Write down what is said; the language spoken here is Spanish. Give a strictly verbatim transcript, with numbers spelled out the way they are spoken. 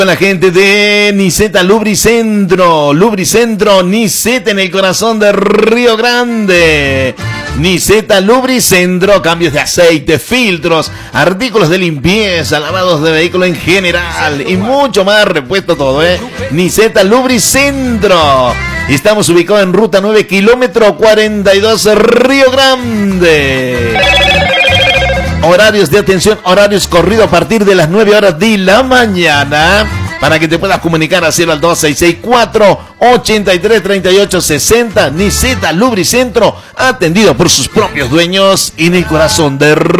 La gente de Niceta Lubricentro, Lubricentro Niceta en el corazón de Río Grande. Niceta Lubricentro, cambios de aceite, filtros, artículos de limpieza, lavados de vehículo en general y mucho más, repuesto todo, ¿eh? Niceta Lubricentro. Estamos ubicados en ruta nueve, kilómetro cuarenta y dos, Río Grande. Horarios de atención, horarios corrido a partir de las nueve horas de la mañana. Para que te puedas comunicar a cielo al dos seis seis cuatro, ocho tres, tres ocho seis cero. Niceta Lubricentro, atendido por sus propios dueños en el corazón de